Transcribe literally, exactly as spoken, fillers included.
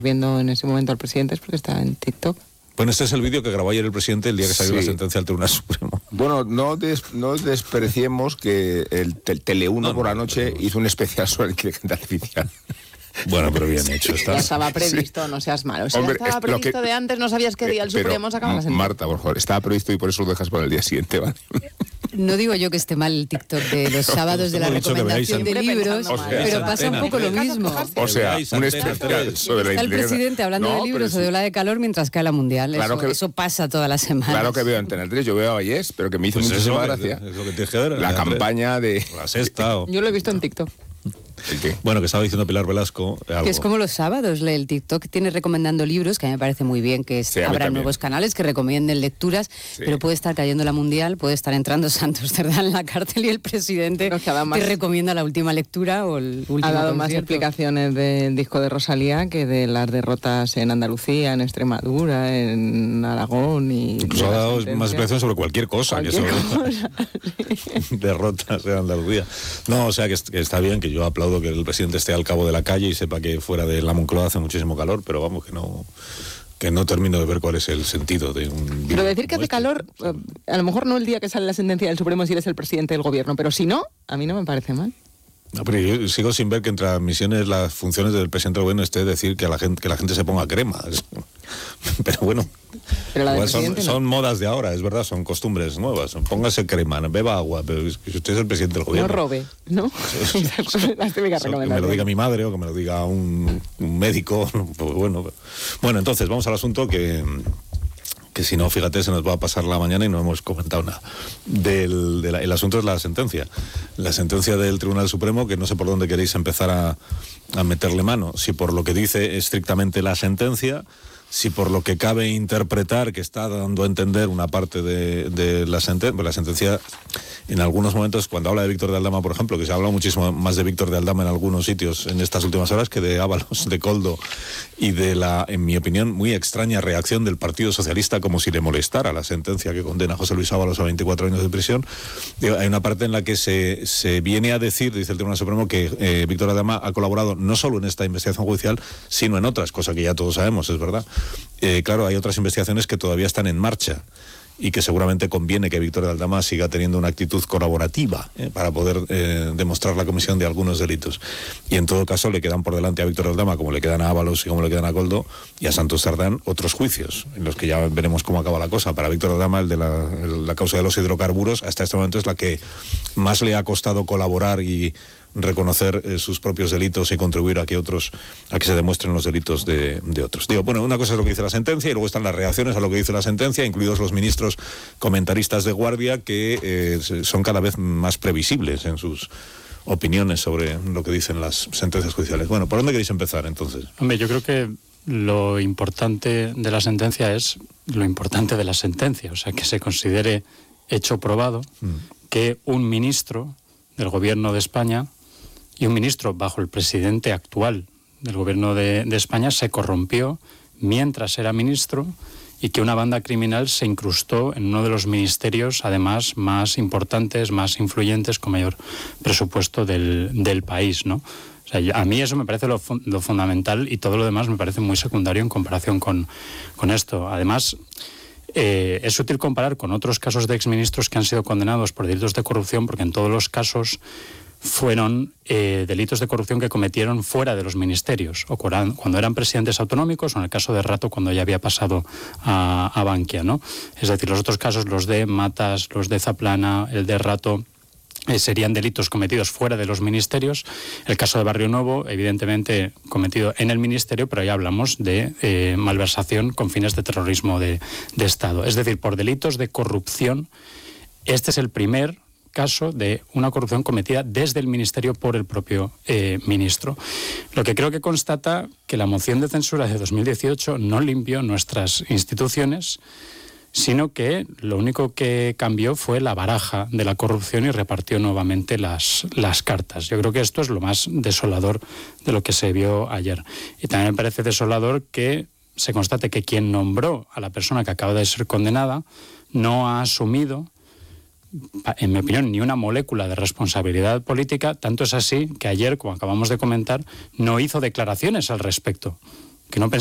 viendo en ese momento al presidente es porque está en TikTok. Bueno, este es el vídeo que grabó ayer el presidente el día que salió sí. la sentencia del Tribunal Supremo. Bueno, no, des, no despreciemos que el, el Tele uno no, por la noche no, hizo un especial sobre la inteligencia artificial. Bueno, pero bien hecho está. Ya estaba previsto, sí. no seas malo. Si Hombre, ya estaba previsto que, de antes, no sabías qué día el Supremo sacaba la sentencia. Marta, por favor, estaba previsto y por eso lo dejas para el día siguiente, ¿vale? No digo yo que esté mal el TikTok de los sábados de la recomendación de libros, o sea, pero pasa un poco lo mismo. O sea, un especial sobre la Está el presidente hablando no, de libros o de ola de calor mientras cae la mundial. Claro eso, que, eso pasa toda la semana. Claro que veo en Antena tres, yo veo a Vallés, pero que me hizo pues muchísima gracia. Es lo que te dije, la campaña de... La sexta. O... Yo lo he visto en TikTok. ¿El qué? Bueno, que estaba diciendo Pilar Velasco. Algo. Que es como los sábados, el TikTok tiene recomendando libros, que a mí me parece muy bien que sí, habrá nuevos canales que recomienden lecturas, sí. pero puede estar cayendo la mundial, puede estar entrando Santos Cerdán en la cárcel y el presidente no, que más, te recomienda la última lectura o el último ha dado concierto. Más explicaciones del disco de Rosalía que de las derrotas en Andalucía, en Extremadura, en Aragón y... Incluso ha dado más explicaciones sobre cualquier cosa cualquier que sobre cosa, sí. derrotas en Andalucía. No, o sea que, que está bien, que yo aplaudo que el presidente esté al cabo de la calle y sepa que fuera de la Moncloa hace muchísimo calor, pero vamos, que no que no termino de ver cuál es el sentido de un... Pero decir que hace este. calor, a lo mejor no el día que sale la sentencia del Supremo si eres el presidente del gobierno, pero si no, a mí no me parece mal. No, pero yo sigo sin ver que entre las misiones, las funciones del presidente del gobierno esté decir que, a la gente, que la gente se ponga crema. Pero bueno, pero la son, no. son modas de ahora, es verdad, son costumbres nuevas. Póngase crema, beba agua, pero si usted es el presidente del gobierno... No robe, ¿no? Las típicas recomendaciones. Que me lo diga mi madre o que me lo diga un, un médico. Pues bueno, bueno, entonces vamos al asunto que... que si no, fíjate, se nos va a pasar la mañana y no hemos comentado nada. Del, de la, el asunto es la sentencia. La sentencia del Tribunal Supremo, que no sé por dónde queréis empezar a, a meterle mano. Si por lo que dice estrictamente la sentencia, si por lo que cabe interpretar que está dando a entender una parte de, de la sentencia, pues la sentencia en algunos momentos, cuando habla de Víctor de Aldama, por ejemplo, que se ha hablado muchísimo más de Víctor de Aldama en algunos sitios en estas últimas horas que de Ábalos, de Koldo y de la, en mi opinión, muy extraña reacción del Partido Socialista, como si le molestara la sentencia que condena a José Luis Ábalos a veinticuatro años de prisión. Digo, hay una parte en la que se, se viene a decir, dice el Tribunal Supremo, que eh, Víctor de Aldama ha colaborado no solo en esta investigación judicial, sino en otras, cosa que ya todos sabemos, es verdad. Eh, claro, hay otras investigaciones que todavía están en marcha y que seguramente conviene que Víctor de Aldama siga teniendo una actitud colaborativa eh, para poder eh, demostrar la comisión de algunos delitos. Y en todo caso le quedan por delante a Víctor de Aldama, como le quedan a Ábalos y como le quedan a Koldo y a Santos Cerdán, otros juicios, en los que ya veremos cómo acaba la cosa. Para Víctor de Aldama, el de la, el, la causa de los hidrocarburos, hasta este momento es la que más le ha costado colaborar y reconocer eh, sus propios delitos y contribuir a que otros, a que se demuestren los delitos de, de otros. Digo, bueno, una cosa es lo que dice la sentencia y luego están las reacciones a lo que dice la sentencia, incluidos los ministros comentaristas de guardia que eh, son cada vez más previsibles en sus opiniones sobre lo que dicen las sentencias judiciales. Bueno, ¿por dónde queréis empezar entonces? Hombre, yo creo que lo importante de la sentencia es lo importante de la sentencia, o sea, que se considere hecho probado mm. que un ministro del gobierno de España y un ministro bajo el presidente actual del gobierno de, de España se corrompió mientras era ministro y que una banda criminal se incrustó en uno de los ministerios, además, más importantes, más influyentes, con mayor presupuesto del, del país, ¿no? O sea, yo, a mí eso me parece lo, lo fundamental y todo lo demás me parece muy secundario en comparación con, con esto. Además, eh, es útil comparar con otros casos de exministros que han sido condenados por delitos de corrupción, porque en todos los casos fueron eh, delitos de corrupción que cometieron fuera de los ministerios, o cuando eran presidentes autonómicos, o en el caso de Rato, cuando ya había pasado a, a Bankia, ¿no? Es decir, los otros casos, los de Matas, los de Zaplana, el de Rato, eh, serían delitos cometidos fuera de los ministerios. El caso de Barrio Nuevo, evidentemente cometido en el ministerio, pero ya hablamos de eh, malversación con fines de terrorismo de, de Estado. Es decir, por delitos de corrupción, este es el primer caso de una corrupción cometida desde el ministerio por el propio eh, ministro. Lo que creo que constata que la moción de censura de dos mil dieciocho no limpió nuestras instituciones, sino que lo único que cambió fue la baraja de la corrupción y repartió nuevamente las, las cartas. Yo creo que esto es lo más desolador de lo que se vio ayer. Y también me parece desolador que se constate que quien nombró a la persona que acaba de ser condenada no ha asumido, en mi opinión, ni una molécula de responsabilidad política. Tanto es así que ayer, como acabamos de comentar, no hizo declaraciones al respecto. que no